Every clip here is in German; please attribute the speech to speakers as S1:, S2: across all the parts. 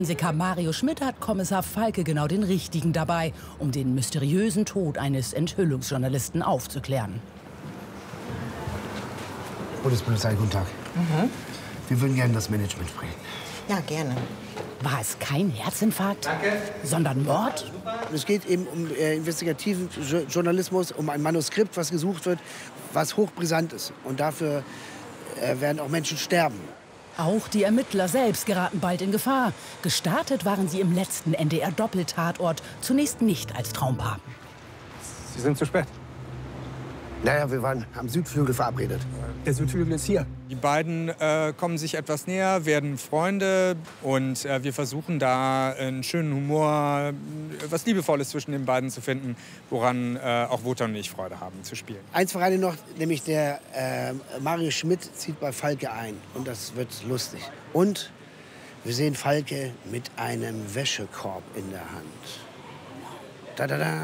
S1: Forensiker Mario Schmidt hat Kommissar Falke genau den Richtigen dabei, um den mysteriösen Tod eines Enthüllungsjournalisten aufzuklären.
S2: Bundespolizei, guten Tag. Wir würden gerne das Management sprechen.
S3: Ja, gerne.
S1: War es kein Herzinfarkt, sondern Mord?
S2: Es geht eben um investigativen Journalismus, um ein Manuskript, was gesucht wird, was hochbrisant ist. Und dafür werden auch Menschen sterben.
S1: Auch die Ermittler selbst geraten bald in Gefahr. Gestartet waren sie im letzten NDR-Doppeltatort, zunächst nicht als Traumpaar.
S4: Sie sind zu spät.
S2: Naja, wir waren am Südflügel verabredet.
S4: Der Südflügel ist hier.
S5: Die beiden kommen sich etwas näher, werden Freunde und wir versuchen da einen schönen Humor, was Liebevolles zwischen den beiden zu finden, woran auch Wotan und ich Freude haben zu spielen.
S2: Eins verrate ich noch, nämlich der Mario Schmidt zieht bei Falke ein und das wird lustig. Und wir sehen Falke mit einem Wäschekorb in der Hand. Da, da, da.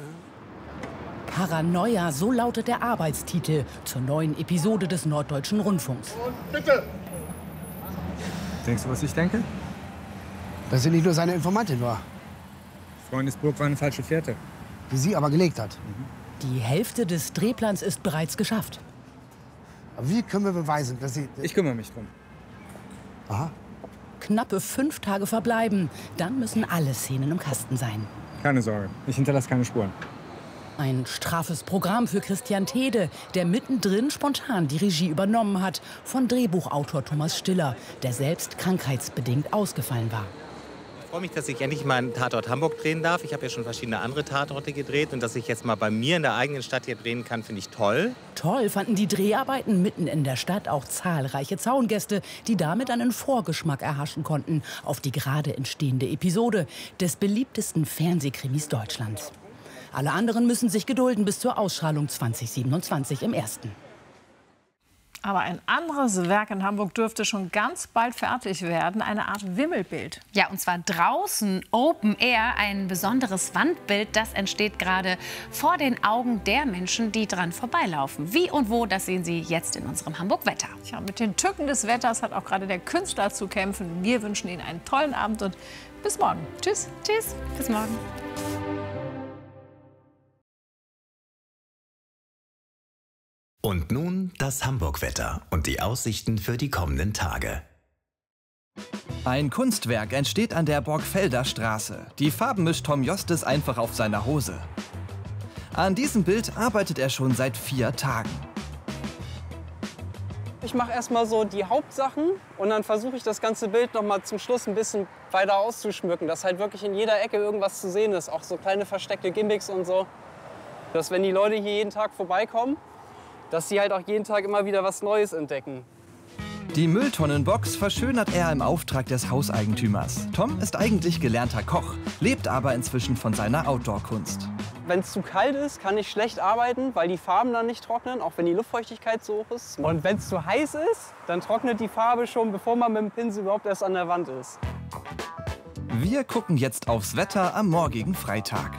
S1: Paranoia, so lautet der Arbeitstitel zur neuen Episode des Norddeutschen Rundfunks.
S2: Und bitte!
S5: Denkst du, was ich denke?
S2: Dass sie nicht nur seine Informantin war,
S5: Freundesburg war eine falsche Fährte.
S2: die sie aber gelegt hat.
S1: Die Hälfte des Drehplans ist bereits geschafft.
S2: Aber wie können wir beweisen, dass sie...
S5: Ich kümmere mich drum.
S2: Aha.
S1: Knappe 5 Tage verbleiben, dann müssen alle Szenen im Kasten sein.
S5: Keine Sorge, ich hinterlasse keine Spuren.
S1: Ein straffes Programm für Christian Tede, der mittendrin spontan die Regie übernommen hat, von Drehbuchautor Thomas Stiller, der selbst krankheitsbedingt ausgefallen war.
S6: Ich freue mich, dass ich endlich mal einen Tatort Hamburg drehen darf. Ich habe ja schon verschiedene andere Tatorte gedreht. Und dass ich jetzt mal bei mir in der eigenen Stadt hier drehen kann, finde ich toll.
S1: Toll fanden die Dreharbeiten mitten in der Stadt auch zahlreiche Zaungäste, die damit einen Vorgeschmack erhaschen konnten auf die gerade entstehende Episode des beliebtesten Fernsehkrimis Deutschlands. Alle anderen müssen sich gedulden bis zur Ausstrahlung 2027 im Ersten.
S7: Aber ein anderes Werk in Hamburg dürfte schon ganz bald fertig werden. Eine Art Wimmelbild.
S8: Ja, und zwar draußen, Open Air, ein besonderes Wandbild. Das entsteht gerade vor den Augen der Menschen, die dran vorbeilaufen. Wie und wo, das sehen Sie jetzt in unserem Hamburg-Wetter.
S7: Tja, mit den Tücken des Wetters hat auch gerade der Künstler zu kämpfen. Wir wünschen Ihnen einen tollen Abend und bis morgen. Tschüss.
S8: Tschüss, bis morgen.
S9: Und nun das Hamburg-Wetter und die Aussichten für die kommenden Tage.
S10: Ein Kunstwerk entsteht an der Borgfelder Straße. Die Farben mischt Tom Jostes einfach auf seiner Hose. An diesem Bild arbeitet er schon seit 4 Tagen.
S11: Ich mache erstmal so die Hauptsachen und dann versuche ich das ganze Bild noch mal zum Schluss ein bisschen weiter auszuschmücken, dass halt wirklich in jeder Ecke irgendwas zu sehen ist, auch so kleine versteckte Gimmicks und so. Dass wenn die Leute hier jeden Tag vorbeikommen, dass sie halt auch jeden Tag immer wieder was Neues entdecken.
S10: Die Mülltonnenbox verschönert er im Auftrag des Hauseigentümers. Tom ist eigentlich gelernter Koch, lebt aber inzwischen von seiner Outdoor-Kunst.
S11: Wenn es zu kalt ist, kann ich schlecht arbeiten, weil die Farben dann nicht trocknen, auch wenn die Luftfeuchtigkeit zu hoch ist. Und wenn es zu heiß ist, dann trocknet die Farbe schon, bevor man mit dem Pinsel überhaupt erst an der Wand ist.
S10: Wir gucken jetzt aufs Wetter am morgigen Freitag.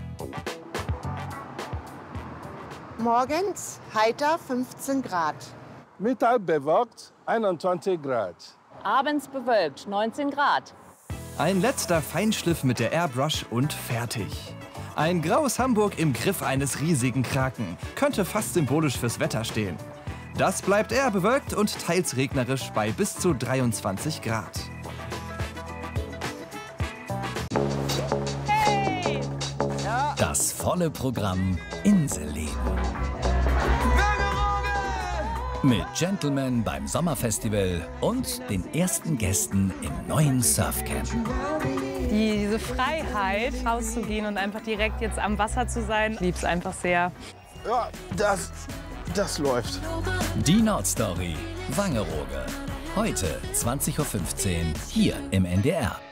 S3: Morgens heiter 15 Grad.
S12: Mittag bewölkt 21 Grad.
S13: Abends bewölkt 19 Grad.
S10: Ein letzter Feinschliff mit der Airbrush und fertig. Ein graues Hamburg im Griff eines riesigen Kraken. Könnte fast symbolisch fürs Wetter stehen. Das bleibt eher bewölkt und teils regnerisch bei bis zu 23 Grad.
S9: Hey! Das volle Programm Inselleben. Mit Gentlemen beim Sommerfestival und den ersten Gästen im neuen Surfcamp.
S7: Diese Freiheit, rauszugehen und einfach direkt jetzt am Wasser zu sein, ich liebe es einfach sehr.
S12: Ja, das läuft.
S9: Die Nordstory, Wangerooge. Heute 20:15 Uhr hier im NDR.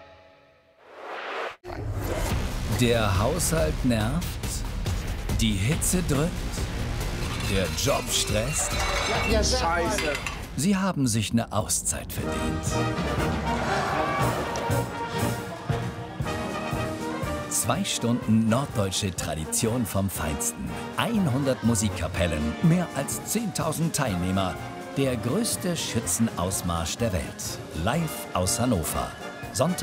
S9: Der Haushalt nervt, die Hitze drückt, der Job stresst.
S12: Ja, Scheiße.
S9: Sie haben sich eine Auszeit verdient. 2 Stunden norddeutsche Tradition vom Feinsten. 100 Musikkapellen, mehr als 10.000 Teilnehmer. Der größte Schützenausmarsch der Welt. Live aus Hannover. Sonntag